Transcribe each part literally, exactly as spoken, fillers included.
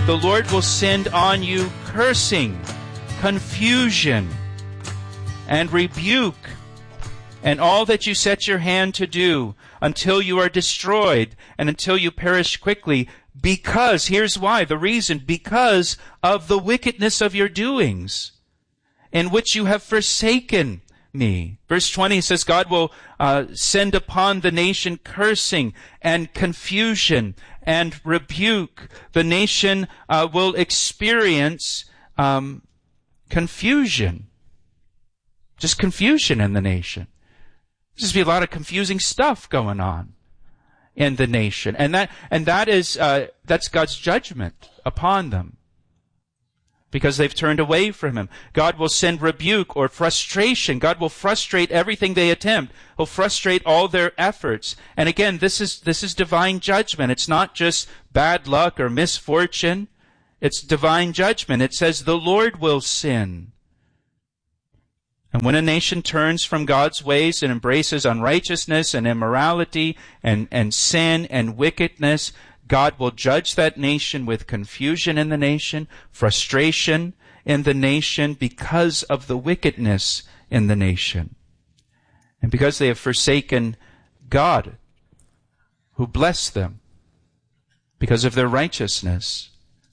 the Lord will send on you cursing, confusion, and rebuke, and all that you set your hand to do, until you are destroyed, and until you perish quickly, because, here's why, the reason, because of the wickedness of your doings, in which you have forsaken me. Verse twenty says God will uh, send upon the nation cursing and confusion and rebuke. The nation uh, will experience um, confusion. Just confusion in the nation. There's just be a lot of confusing stuff going on in the nation, and that and that is uh, that's God's judgment upon them, because they've turned away from Him. God will send rebuke or frustration. God will frustrate everything they attempt. He'll frustrate all their efforts. And again, this is this is divine judgment. It's not just bad luck or misfortune. It's divine judgment. It says the Lord will sin. And when a nation turns from God's ways and embraces unrighteousness and immorality and, and sin and wickedness, God will judge that nation with confusion in the nation, frustration in the nation, because of the wickedness in the nation. And because they have forsaken God, who blessed them because of their righteousness.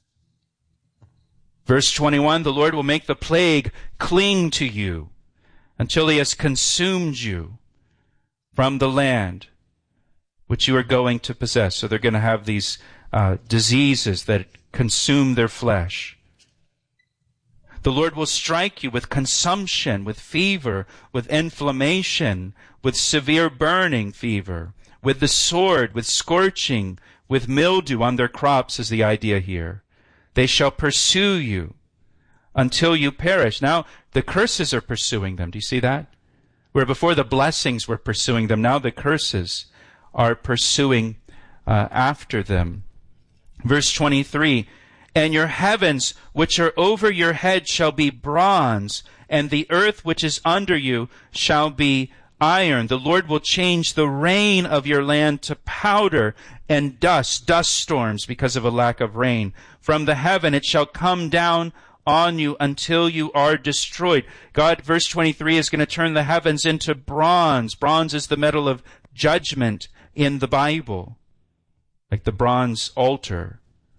Verse twenty-one, the Lord will make the plague cling to you until He has consumed you from the land which you are going to possess. So they're going to have these uh, diseases that consume their flesh. The Lord will strike you with consumption, with fever, with inflammation, with severe burning fever, with the sword, with scorching, with mildew on their crops is the idea here. They shall pursue you until you perish. Now, the curses are pursuing them. Do you see that? Where before the blessings were pursuing them, now the curses are pursuing uh, after them. Verse twenty-three, and your heavens which are over your head shall be bronze, and the earth which is under you shall be iron. The Lord will change the rain of your land to powder and dust, dust storms because of a lack of rain. From the heaven it shall come down on you until you are destroyed. God, verse twenty-three, is going to turn the heavens into bronze. Bronze is the metal of judgment in the Bible, like the bronze altar.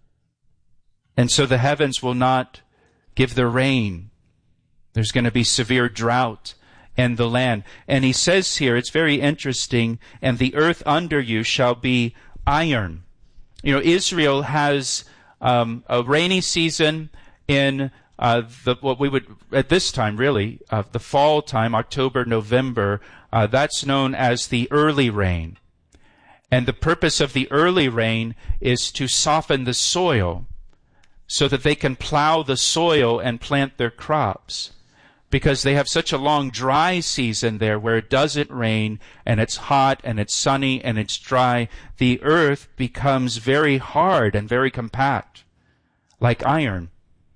And so the heavens will not give the rain. There's going to be severe drought in the land. And he says here, it's very interesting, and the earth under you shall be iron. You know, Israel has um, a rainy season in uh, the what we would, at this time really, uh, the fall time, October, November, uh, that's known as the early rain. And the purpose of the early rain is to soften the soil so that they can plow the soil and plant their crops. Because they have such a long dry season there where it doesn't rain and it's hot and it's sunny and it's dry, the earth becomes very hard and very compact, like iron.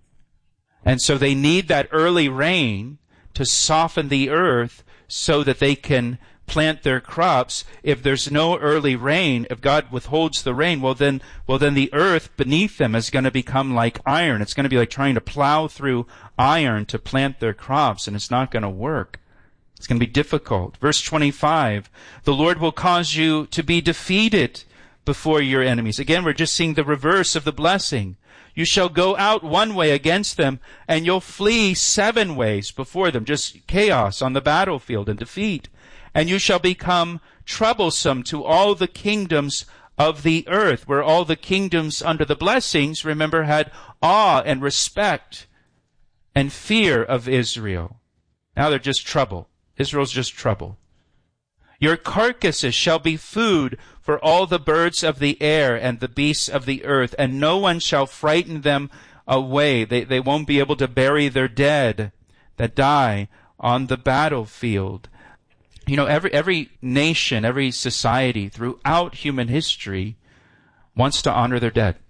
And so they need that early rain to soften the earth so that they can plant their crops. If there's no early rain, if God withholds the rain, well then, well then the earth beneath them is going to become like iron. It's going to be like trying to plow through iron to plant their crops, and it's not going to work. It's going to be difficult. Verse twenty-five, the Lord will cause you to be defeated before your enemies. Again, we're just seeing the reverse of the blessing. You shall go out one way against them, and you'll flee seven ways before them. Just chaos on the battlefield and defeat. And you shall become troublesome to all the kingdoms of the earth, where all the kingdoms under the blessings, remember, had awe and respect and fear of Israel. Now they're just trouble. Israel's just trouble. Your carcasses shall be food for all the birds of the air and the beasts of the earth, and no one shall frighten them away. They, they won't be able to bury their dead that die on the battlefield. You know, every every nation, every society throughout human history wants to honor their dead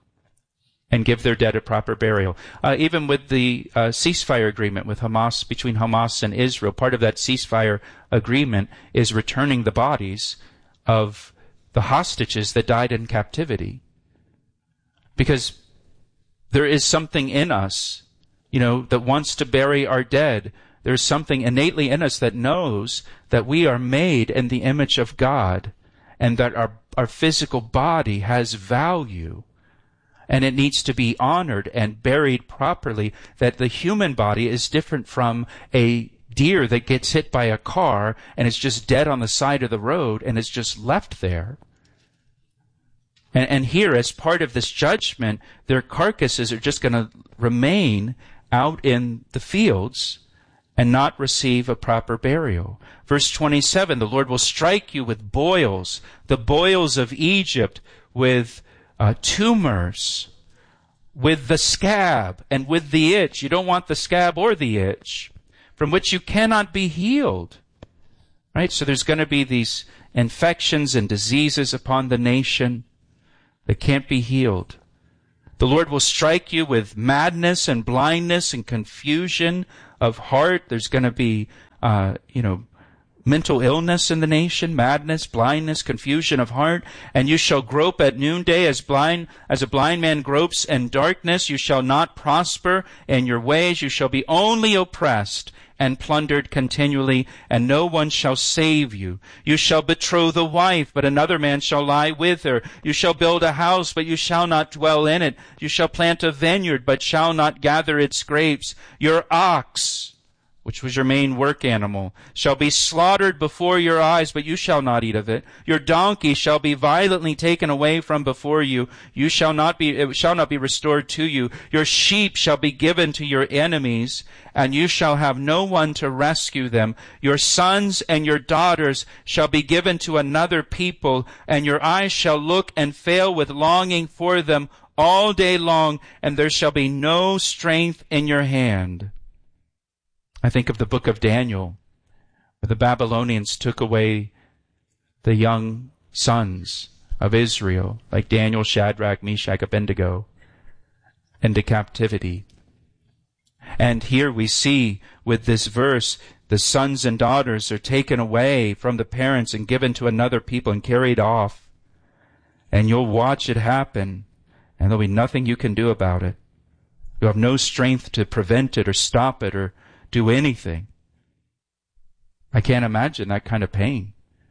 and give their dead a proper burial. Uh, even with the uh, ceasefire agreement with Hamas, between Hamas and Israel, part of that ceasefire agreement is returning the bodies of the hostages that died in captivity. Because there is something in us, you know, that wants to bury our dead. There's something innately in us that knows that we are made in the image of God and that our, our physical body has value and it needs to be honored and buried properly, that the human body is different from a deer that gets hit by a car and is just dead on the side of the road and is just left there. And, and here, as part of this judgment, their carcasses are just going to remain out in the fields and not receive a proper burial. Verse twenty-seven, the Lord will strike you with boils, the boils of Egypt, with uh, tumors, with the scab, and with the itch. You don't want the scab or the itch, from which you cannot be healed. Right? So there's going to be these infections and diseases upon the nation that can't be healed. The Lord will strike you with madness and blindness and confusion of heart. There's going to be, uh, you know, mental illness in the nation, madness, blindness, confusion of heart. And you shall grope at noonday as blind, as a blind man gropes in darkness. You shall not prosper in your ways. You shall be only oppressed and plundered continually, and no one shall save you. You shall betroth a wife, but another man shall lie with her. You shall build a house, but you shall not dwell in it. You shall plant a vineyard, but shall not gather its grapes. Your ox, which was your main work animal, shall be slaughtered before your eyes, but you shall not eat of it. Your donkey shall be violently taken away from before you. You shall not be, it shall not be restored to you. Your sheep shall be given to your enemies, and you shall have no one to rescue them. Your sons and your daughters shall be given to another people, and your eyes shall look and fail with longing for them all day long, and there shall be no strength in your hand. I think of the book of Daniel, where the Babylonians took away the young sons of Israel, like Daniel, Shadrach, Meshach, Abednego, into captivity. And here we see with this verse, the sons and daughters are taken away from the parents and given to another people and carried off. And you'll watch it happen, and there'll be nothing you can do about it. You have no strength to prevent it or stop it or do anything. I can't imagine that kind of pain.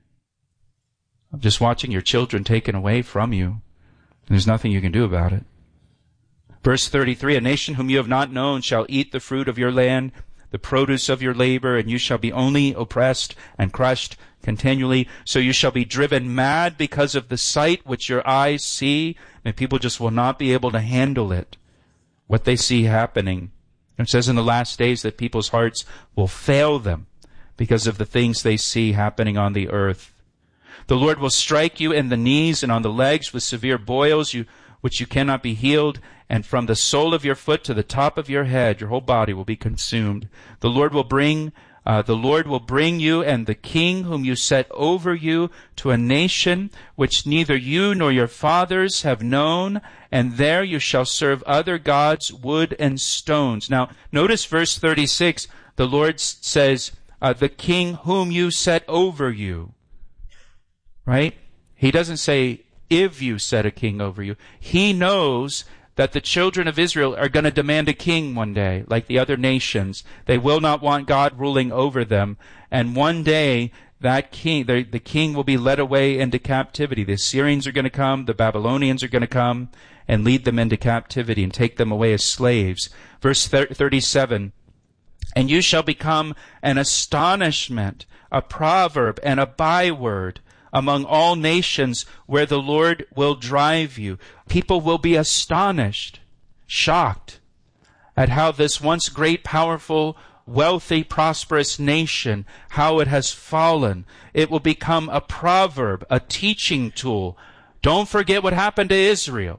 I'm just watching your children taken away from you, and there's nothing you can do about it. Verse thirty-three, a nation whom you have not known shall eat the fruit of your land, the produce of your labor, and you shall be only oppressed and crushed continually. So you shall be driven mad because of the sight which your eyes see, and people just will not be able to handle it, what they see happening. It says in the last days that people's hearts will fail them because of the things they see happening on the earth. The Lord will strike you in the knees and on the legs with severe boils, you, which you cannot be healed, and from the sole of your foot to the top of your head, your whole body will be consumed. The Lord will bring Uh, the Lord will bring you and the king whom you set over you to a nation which neither you nor your fathers have known, and there you shall serve other gods, wood and stones. Now, notice verse thirty-six. The Lord says, uh, the king whom you set over you. Right? He doesn't say, if you set a king over you. He knows that the children of Israel are going to demand a king one day, like the other nations. They will not want God ruling over them. And one day, that king, the, the king will be led away into captivity. The Assyrians are going to come, the Babylonians are going to come, and lead them into captivity and take them away as slaves. Verse thirty-seven, and you shall become an astonishment, a proverb, and a byword among all nations where the Lord will drive you. People will be astonished, shocked at how this once great, powerful, wealthy, prosperous nation, how it has fallen. It will become a proverb, a teaching tool. Don't forget what happened to Israel.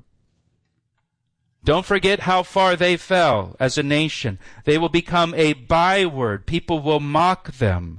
Don't forget how far they fell as a nation. They will become a byword. People will mock them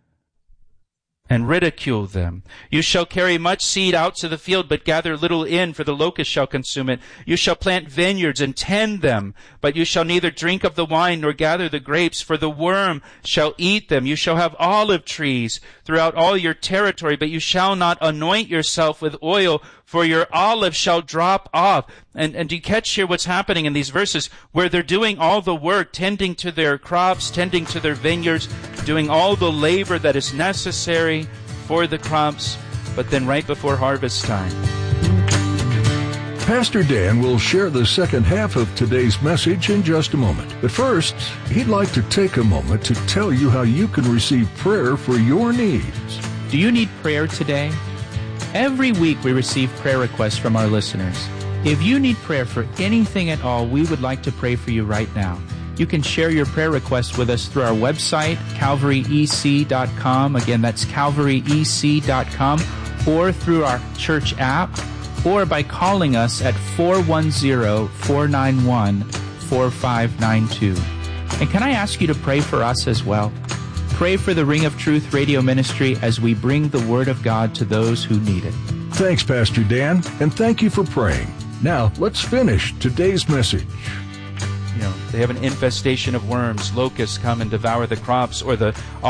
and ridicule them. You shall carry much seed out to the field, but gather little in, for the locust shall consume it. You shall plant vineyards and tend them, but you shall neither drink of the wine nor gather the grapes, for the worm shall eat them. You shall have olive trees throughout all your territory, but you shall not anoint yourself with oil, for your olive shall drop off. And, and do you catch here what's happening in these verses where they're doing all the work, tending to their crops, tending to their vineyards, doing all the labor that is necessary for the crops, but then right before harvest time. Pastor Dan will share the second half of today's message in just a moment. But first, he'd like to take a moment to tell you how you can receive prayer for your needs. Do you need prayer today? Every week we receive prayer requests from our listeners. If you need prayer for anything at all, we would like to pray for you right now. You can share your prayer requests with us through our website, calvary e c dot com. Again, that's calvary e c dot com, or through our church app, or by calling us at four one zero, four nine one, four five nine two. And can I ask you to pray for us as well? Pray for the Ring of Truth radio ministry as we bring the Word of God to those who need it. Thanks, Pastor Dan, and thank you for praying. Now, let's finish today's message. You know, they have an infestation of worms, locusts come and devour the crops, or the